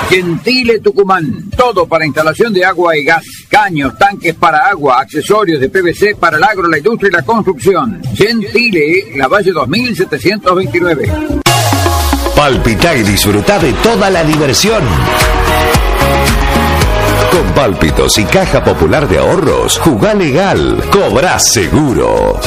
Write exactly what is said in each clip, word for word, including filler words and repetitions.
Gentile Tucumán, todo para instalación de agua y gas, caños, tanques para agua, accesorios de P V C para el agro, la industria y la construcción. Gentile, Lavalle dos mil setecientos veintinueve. Palpitá y disfrutá de toda la diversión. Con Pálpitos y Caja Popular de Ahorros, jugá legal, cobrá seguro.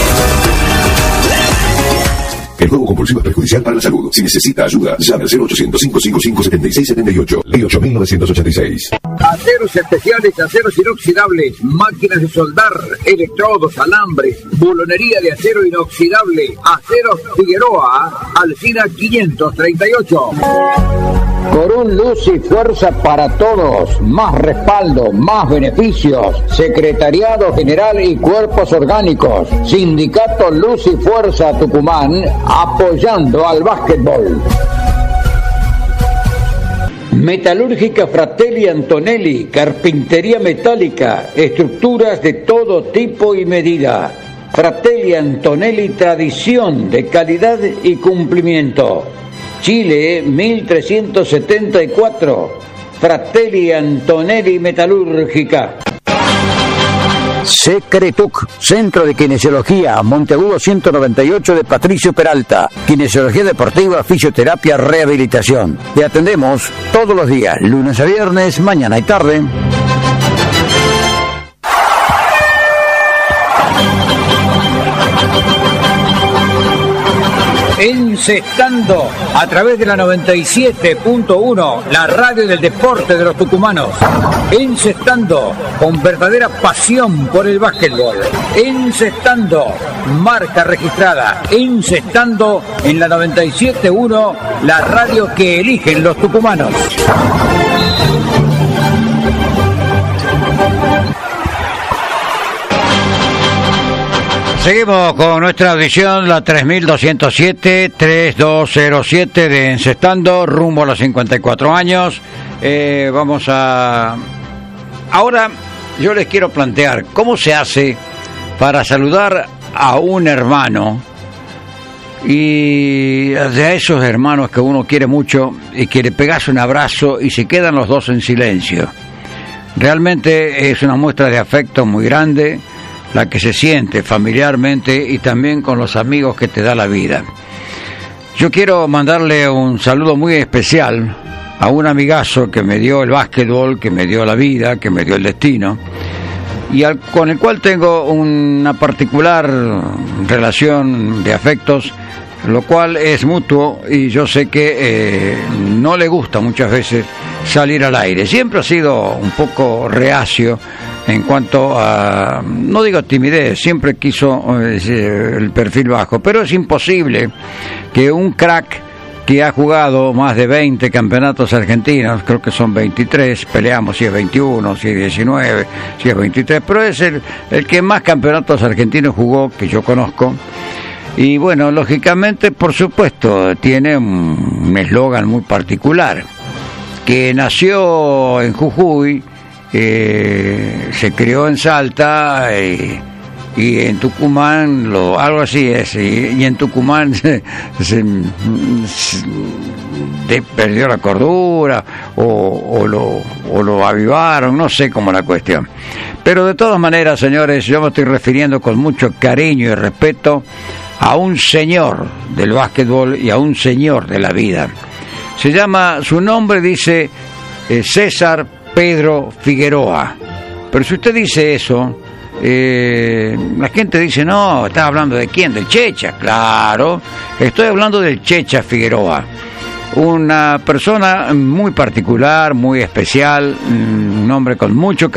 El juego compulsivo es perjudicial para la salud. Si necesita ayuda, llame al cero ochocientos, cinco cinco cinco, siete seis siete ocho. Ley ocho mil novecientos ochenta y seis. Aceros especiales, aceros inoxidables, máquinas de soldar, electrodos, alambres, bulonería de acero inoxidable. Aceros Figueroa, Alcina quinientos treinta y ocho. Corún, luz y fuerza para todos. Más respaldo, más beneficios. Secretariado General y Cuerpos Orgánicos. Sindicato Luz y Fuerza Tucumán, apoyando al básquetbol. Metalúrgica Fratelli Antonelli, carpintería metálica, estructuras de todo tipo y medida. Fratelli Antonelli, tradición de calidad y cumplimiento. Chile mil trescientos setenta y cuatro, Fratelli Antonelli Metalúrgica. Secretuc, Centro de Kinesiología, Monteagudo ciento noventa y ocho de Patricio Peralta. Kinesiología deportiva, fisioterapia, rehabilitación. Te atendemos todos los días, lunes a viernes, mañana y tarde. Encestando a través de la noventa y siete punto uno, la radio del deporte de los tucumanos. Encestando con verdadera pasión por el básquetbol. Encestando, marca registrada. Encestando en la noventa y siete punto uno, la radio que eligen los tucumanos. Seguimos con nuestra audición, la tres mil doscientos siete, tres dos cero siete de Encestando, rumbo a los cincuenta y cuatro años. Eh, vamos a... Ahora yo les quiero plantear cómo se hace para saludar a un hermano y de esos hermanos que uno quiere mucho y que le pegas un abrazo y se quedan los dos en silencio. Realmente es una muestra de afecto muy grande la que se siente familiarmente y también con los amigos que te da la vida. Yo quiero mandarle un saludo muy especial a un amigazo que me dio el básquetbol, que me dio la vida, que me dio el destino, y al, con el cual tengo una particular relación de afectos, lo cual es mutuo, y yo sé que eh, no le gusta muchas veces salir al aire. Siempre ha sido un poco reacio en cuanto a, no digo timidez, siempre quiso eh, el perfil bajo, pero es imposible que un crack que ha jugado más de veinte campeonatos argentinos, creo que son veintitrés, peleamos si es veintiuno, si es diecinueve, si es veintitrés, pero es el, el que más campeonatos argentinos jugó que yo conozco. Y bueno, lógicamente, por supuesto, tiene un eslogan muy particular, que nació en Jujuy, eh, se crió en Salta y, y en Tucumán, lo, algo así es, y, y en Tucumán se, se, se de, perdió la cordura o, o, lo, o lo avivaron, no sé cómo la cuestión. Pero de todas maneras, señores, yo me estoy refiriendo con mucho cariño y respeto a un señor del básquetbol y a un señor de la vida. Se llama, su nombre dice eh, César Pedro Figueroa. Pero si usted dice eso, eh, la gente dice, no, ¿estás hablando de quién? ¿Del Checha? Claro, estoy hablando del Checha Figueroa. Una persona muy particular, muy especial, un hombre con mucho